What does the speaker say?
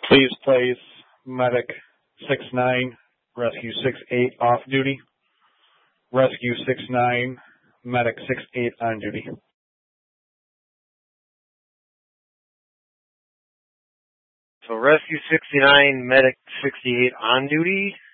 Please place Medic 6-9, Rescue 6-8 off duty. Rescue 6-9, Medic 6-8 on duty. So Rescue 69, Medic 68 on duty.